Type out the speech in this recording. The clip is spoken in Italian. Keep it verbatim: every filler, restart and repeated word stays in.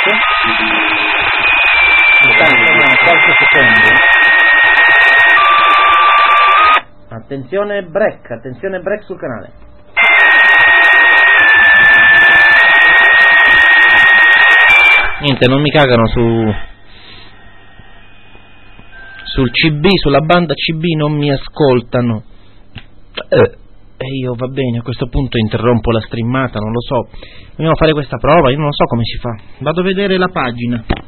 Adesso? Intanto, qualche secondo. Attenzione break, attenzione break sul canale. Niente, non mi cagano su sul C B, sulla banda C B non mi ascoltano. Eh. E io va bene, a questo punto interrompo la streamata, non lo so. Dobbiamo fare questa prova, io non so come si fa. Vado a vedere la pagina.